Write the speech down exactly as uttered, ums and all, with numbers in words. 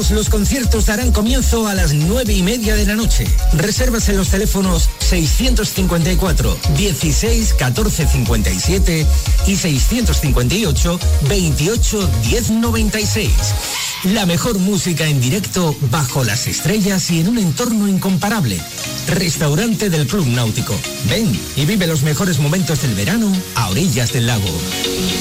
Los conciertos darán comienzo a las nueve y media de la noche. Reservas en los teléfonos seiscientos cincuenta y cuatro, dieciséis, catorce cincuenta y siete y seiscientos cincuenta y ocho, veintiocho, diez noventa y seis. La mejor música en directo bajo las estrellas y en un entorno incomparable. Restaurante del Club Náutico. Ven y vive los mejores momentos del verano a orillas del lago.